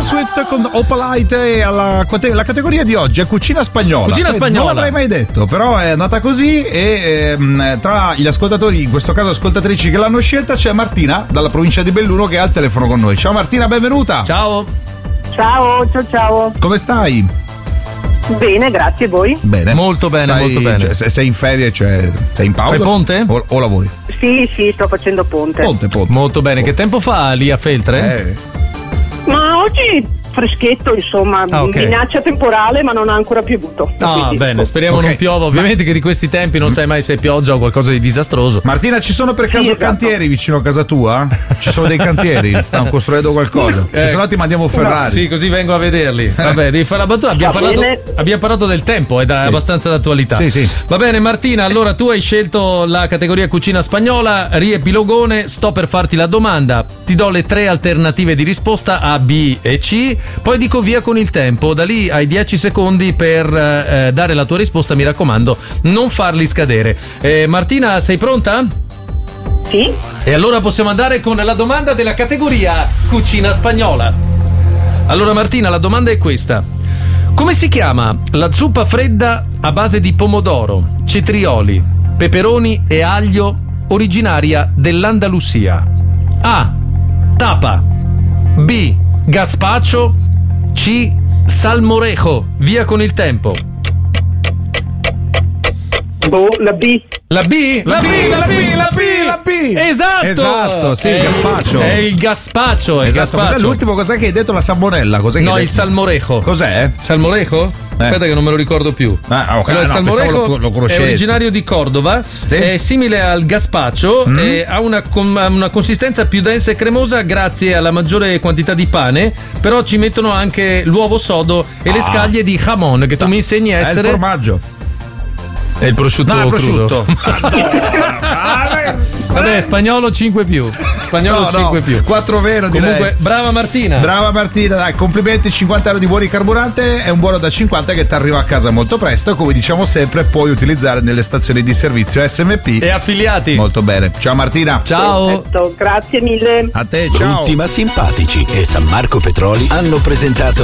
Swift con Opalite e la categoria di oggi è cucina spagnola. Cucina spagnola. Non l'avrei mai detto, però è andata così e tra gli ascoltatori, in questo caso ascoltatrici che l'hanno scelta, c'è Martina dalla provincia di Belluno che è al telefono con noi. Ciao Martina, benvenuta. Ciao. Ciao. Come stai? Bene, grazie, voi? Bene. Molto bene, molto bene. Cioè, sei in ferie, cioè sei in pausa? Fai ponte? O lavori? Sì, sto facendo ponte. Ponte. Molto bene. Che tempo fa lì a Feltre? Ma oggi freschetto, insomma, okay. Minaccia temporale, ma non ha ancora piovuto. Bene, speriamo non piova. Ovviamente che di questi tempi non sai mai se è pioggia o qualcosa di disastroso. Martina, ci sono per caso cantieri vicino a casa tua? Ci sono dei cantieri? Stanno costruendo qualcosa? Se no ti mandiamo Ferrari. Sì, così vengo a vederli. Vabbè, devi fare la battuta. Abbiamo parlato del tempo, è abbastanza d'attualità. Sì. Va bene, Martina, allora tu hai scelto la categoria cucina spagnola, riepilogone, sto per farti la domanda. Ti do le 3 alternative di risposta A, B e C. Poi dico via con il tempo, da lì hai 10 secondi per dare la tua risposta, mi raccomando, non farli scadere. Martina, sei pronta? Sì. E allora possiamo andare con la domanda della categoria cucina spagnola. Allora Martina, la domanda è questa: come si chiama la zuppa fredda a base di pomodoro, cetrioli, peperoni e aglio originaria dell'Andalusia? A. Tapa. B. Gazpacho. C. Salmorejo. Via con il tempo. La B. La B? Esatto, sì, il gazpacho. È il gazpacho. Esatto. Cos'è l'ultimo? Cos'è che hai detto? La salmonella? Cos'è che il salmorejo. Cos'è? Salmorejo? Aspetta che non me lo ricordo più. Ok. Allora, il salmorejo lo è originario di Cordova, sì? È simile al gazpacho, ha una consistenza più densa e cremosa grazie alla maggiore quantità di pane, però ci mettono anche l'uovo sodo e le scaglie di jamon che tu mi insegni a essere. È il formaggio. È il prosciutto. No, il prosciutto. Vabbè, spagnolo 5 più. Spagnolo 5 più. 4 vero, direi. Comunque, brava Martina, dai, complimenti, 50 euro di buoni carburante, è un buono da 50 che ti arriva a casa molto presto, come diciamo sempre, puoi utilizzare nelle stazioni di servizio SMP e affiliati. Molto bene. Ciao Martina. Ciao. Perfetto, grazie mille. A te, ciao. Brutti ma simpatici e San Marco Petroli hanno presentato